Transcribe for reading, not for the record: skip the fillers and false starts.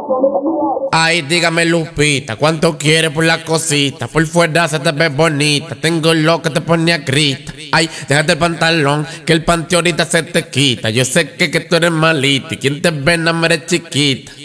Ay, dígame Lupita, ¿cuánto quieres por la cosita? Por fuera se te ve bonita, tengo lo que te pone a grita. Ay, déjate el pantalón, que el panty ahorita se te quita. Yo sé que tú eres malita y quien te ve no eres chiquita.